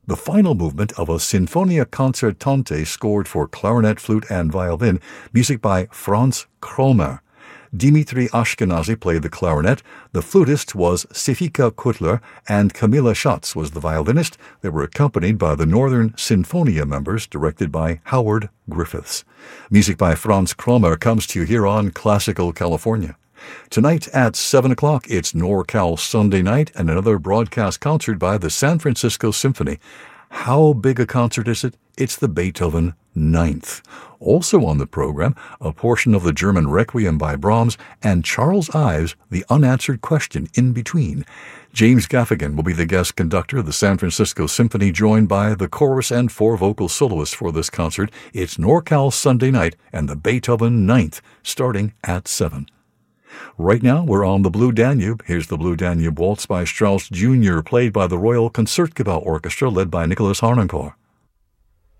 the final movement of a Sinfonia Concertante scored for clarinet, flute, and violin, music by Franz Kromer. Dimitri Ashkenazi played the clarinet, the flutist was Sefika Kutler, and Camilla Schatz was the violinist. They were accompanied by the Northern Sinfonia members, directed by Howard Griffiths. Music by Franz Kromer comes to you here on Classical California. Tonight at 7 o'clock, it's NorCal Sunday Night and another broadcast concert by the San Francisco Symphony. How big a concert is it? It's the Beethoven Ninth. Also on the program, a portion of the German Requiem by Brahms and Charles Ives' The Unanswered Question in Between. James Gaffigan will be the guest conductor of the San Francisco Symphony, joined by the chorus and 4 vocal soloists for this concert. It's NorCal Sunday Night and the Beethoven Ninth, starting at 7. Right now, we're on the Blue Danube. Here's the Blue Danube Waltz by Strauss Jr., played by the Royal Concertgebouw Orchestra, led by Nicholas Harnoncourt.